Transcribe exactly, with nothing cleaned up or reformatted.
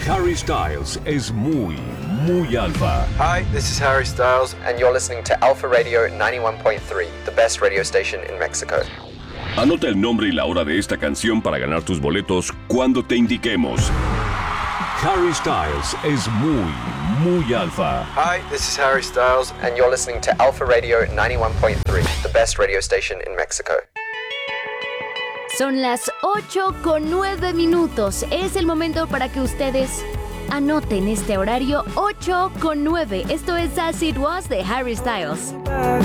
Harry Styles es muy, muy alfa. Hi, this is Harry Styles, and you're listening to Alpha Radio ninety-one point three, the best radio station in Mexico. Anota el nombre y la hora de esta canción para ganar tus boletos cuando te indiquemos. Harry Styles es muy, muy alfa. Hi, this is Harry Styles, and you're listening to Alpha Radio ninety-one point three, the best radio station in Mexico. Son las ocho con nueve minutos. Es el momento para que ustedes anoten este horario ocho con nueve. Esto es As It Was de Harry Styles.